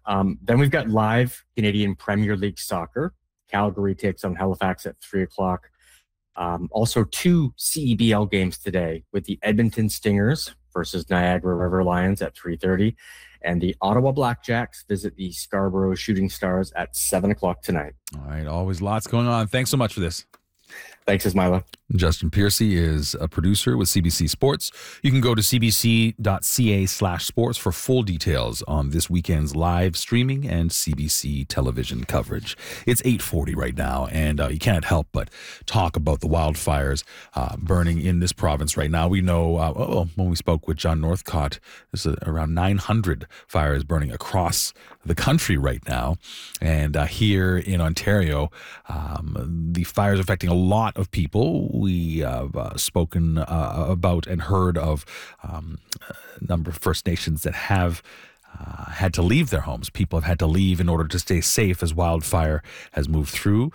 Then we've got live Canadian Premier League soccer. Calgary takes on Halifax at 3 o'clock. Also, two CEBL games today with the Edmonton Stingers versus Niagara River Lions at 3:30, and the Ottawa Blackjacks visit the Scarborough Shooting Stars at 7 o'clock tonight. All right, always lots going on. Thanks so much for this. Thanks, Ismaila. Justin Piercy is a producer with CBC Sports. You can go to cbc.ca/sports for full details on this weekend's live streaming and CBC television coverage. It's 8:40 right now, and you can't help but talk about the wildfires burning in this province right now. We know when we spoke with John Northcott, there's around 900 fires burning across the country right now. And here in Ontario, the fires affecting a lot of people. We have spoken about and heard of a number of First Nations that have had to leave their homes. People have had to leave in order to stay safe as wildfire has moved through.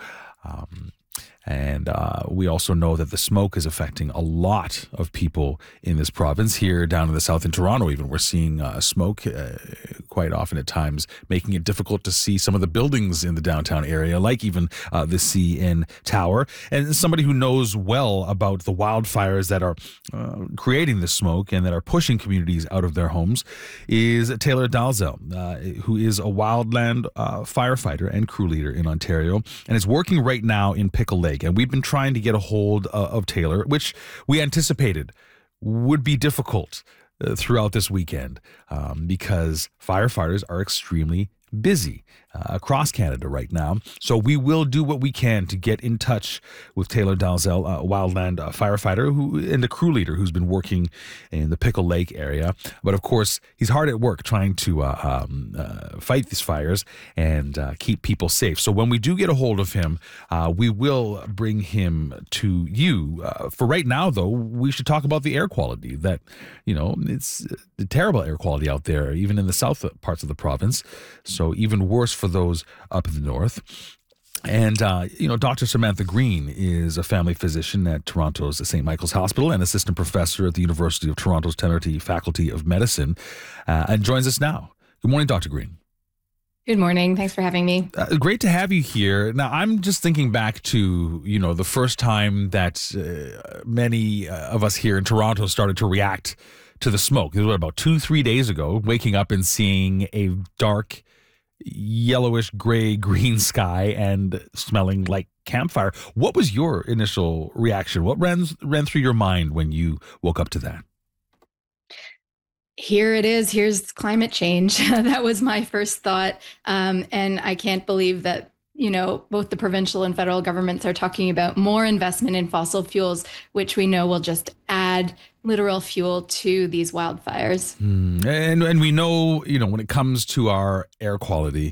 And we also know that the smoke is affecting a lot of people in this province. Here down in the south, in Toronto even, we're seeing smoke quite often at times, making it difficult to see some of the buildings in the downtown area, like even the CN Tower. And somebody who knows well about the wildfires that are creating this smoke and that are pushing communities out of their homes is Taylor Dalzell, who is a wildland firefighter and crew leader in Ontario, and is working right now in Pickle Lake. And we've been trying to get a hold of Taylor, which we anticipated would be difficult throughout this weekend because firefighters are extremely busy across Canada right now. So we will do what we can to get in touch with Taylor Dalzell, a wildland firefighter and a crew leader who's been working in the Pickle Lake area. But of course, he's hard at work trying to fight these fires and keep people safe. So when we do get a hold of him, we will bring him to you. For right now, though, we should talk about the air quality that, it's the terrible air quality out there, even in the south parts of the province. So even worse for those up in the north. And, Dr. Samantha Green is a family physician at Toronto's St. Michael's Hospital and assistant professor at the University of Toronto's Tenerty Faculty of Medicine, and joins us now. Good morning, Dr. Green. Good morning. Thanks for having me. Great to have you here. Now, I'm just thinking back to, the first time that many of us here in Toronto started to react to the smoke. It was about 2-3 days ago, waking up and seeing a dark, yellowish, gray, green sky and smelling like campfire. What was your initial reaction? What ran through your mind when you woke up to that? Here it is. Here's climate change. That was my first thought. And I can't believe that, both the provincial and federal governments are talking about more investment in fossil fuels, which we know will just add literal fuel to these wildfires. And we know, when it comes to our air quality,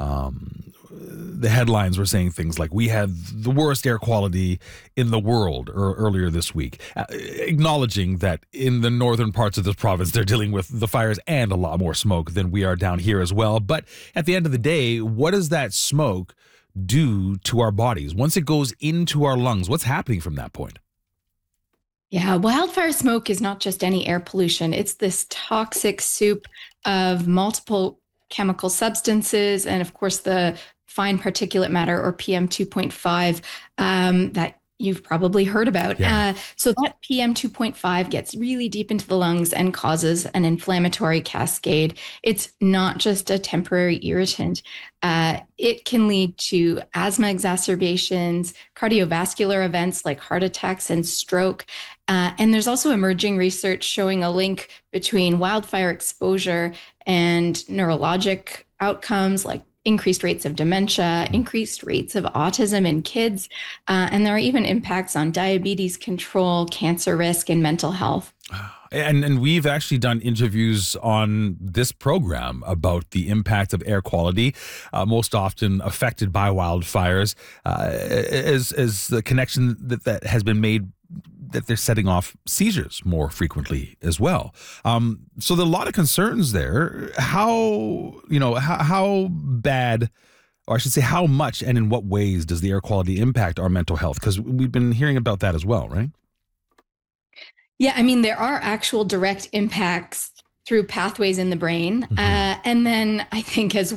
the headlines were saying things like we had the worst air quality in the world earlier this week, acknowledging that in the northern parts of this province, they're dealing with the fires and a lot more smoke than we are down here as well. But at the end of the day, what does that smoke do to our bodies? Once it goes into our lungs, what's happening from that point? Yeah, wildfire smoke is not just any air pollution. It's this toxic soup of multiple chemical substances and, of course, the fine particulate matter, or PM 2.5, that you've probably heard about. Yeah. So that PM 2.5 gets really deep into the lungs and causes an inflammatory cascade. It's not just a temporary irritant. It can lead to asthma exacerbations, cardiovascular events like heart attacks and stroke. And there's also emerging research showing a link between wildfire exposure and neurologic outcomes like increased rates of dementia, increased rates of autism in kids, and there are even impacts on diabetes control, cancer risk, and mental health. And we've actually done interviews on this program about the impact of air quality, most often affected by wildfires, as the connection that has been made that they're setting off seizures more frequently as well. So there are a lot of concerns there. How bad, or I should say how much and in what ways does the air quality impact our mental health? Because we've been hearing about that as well, right? Yeah, I mean, there are actual direct impacts through pathways in the brain. And then I think as